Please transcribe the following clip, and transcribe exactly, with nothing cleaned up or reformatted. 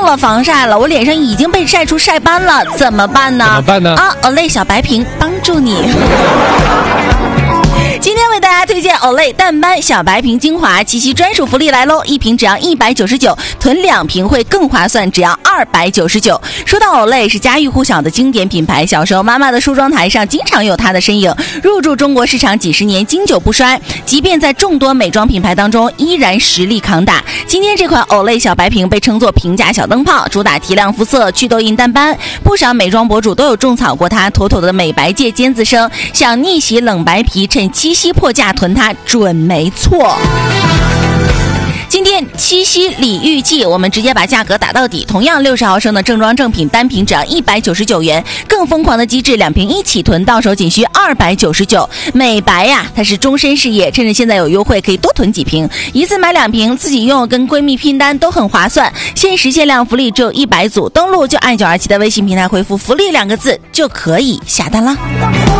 了防晒了，我脸上已经被晒出晒斑了，怎么办呢？ 怎么办呢？ 啊 ，Olay 小白瓶帮助你。今天为大家推荐 Olay 淡斑小白瓶精华，七夕专属福利来喽！一瓶只要一百九十九，囤两瓶会更划算，只要二百九十九。说到 Olay 是家喻户晓的经典品牌，小时候妈妈的梳妆台上经常有它的身影，入驻中国市场几十年，经久不衰。即便在众多美妆品牌当中，依然实力抗打。今天这款 Olay 小白瓶被称作平价小灯泡，主打提亮肤色、祛痘印淡斑，不少美妆博主都有种草过它，妥妥的美白界尖子生。想逆袭冷白皮，趁七夕破价囤它准没错。今天七夕礼遇季，我们直接把价格打到底，同样六十毫升的正装正品单瓶只要一百九十九元，更疯狂的机制，两瓶一起囤，到手仅需二百九十九。美白呀，它是终身事业，趁着现在有优惠，可以多囤几瓶，一次买两瓶，自己用跟闺蜜拼单都很划算。限时限量福利只有一百组，登录就按九二七的微信平台回复福利两个字就可以下单啦。